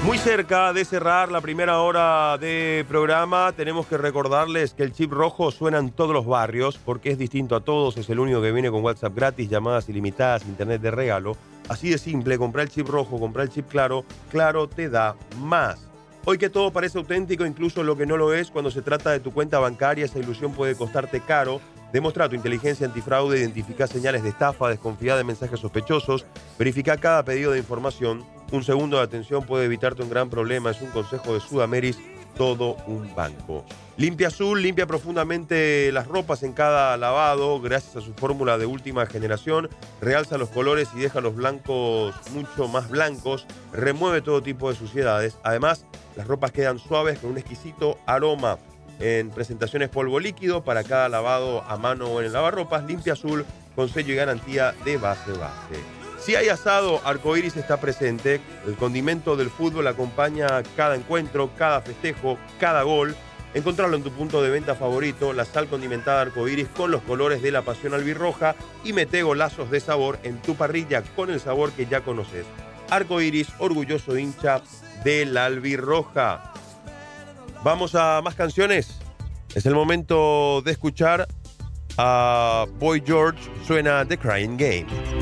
Muy cerca de cerrar la primera hora de programa, tenemos que recordarles que el chip rojo suena en todos los barrios porque es distinto a todos, es el único que viene con WhatsApp gratis, llamadas ilimitadas, internet de regalo. Así de simple, comprar el chip rojo, comprar el chip claro, Claro te da más. Hoy que todo parece auténtico, incluso lo que no lo es, cuando se trata de tu cuenta bancaria, esa ilusión puede costarte caro. Demuestra tu inteligencia antifraude, identifica señales de estafa, desconfía de mensajes sospechosos, verifica cada pedido de información. Un segundo de atención puede evitarte un gran problema. Es un consejo de Sudameris, todo un banco. Limpia Azul limpia profundamente las ropas en cada lavado gracias a su fórmula de última generación. Realza los colores y deja los blancos mucho más blancos. Remueve todo tipo de suciedades. Además, las ropas quedan suaves con un exquisito aroma. En presentaciones polvo líquido para cada lavado a mano o en el lavarropas, Limpia Azul con sello y garantía de base. Si hay asado, Arcoiris está presente. El condimento del fútbol acompaña cada encuentro, cada festejo, cada gol. Encontrarlo en tu punto de venta favorito, la sal condimentada Arcoiris con los colores de la pasión albirroja y mete golazos de sabor en tu parrilla con el sabor que ya conoces. Arcoiris, orgulloso hincha del albirroja. Vamos a más canciones. Es el momento de escuchar a Boy George. Suena The Crying Game.